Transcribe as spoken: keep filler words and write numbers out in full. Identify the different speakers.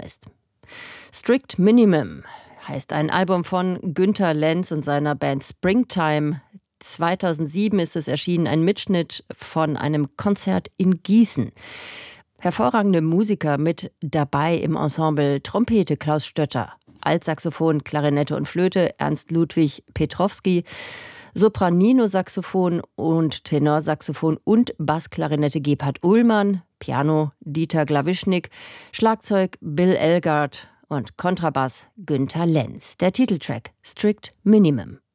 Speaker 1: ist. Strict Minimum heißt ein Album von Günter Lenz und seiner Band Springtime. zweitausendsieben ist es erschienen, ein Mitschnitt von einem Konzert in Gießen. Hervorragende Musiker mit dabei im Ensemble: Trompete Klaus Stötter, Altsaxophon, Klarinette und Flöte Ernst Ludwig Petrowski, Sopranino-Saxophon und Tenorsaxophon und Bassklarinette Gebhard Ullmann, Piano Dieter Glawischnik, Schlagzeug Bill Elgard und Kontrabass Günter Lenz. Der Titeltrack Strict Minimum.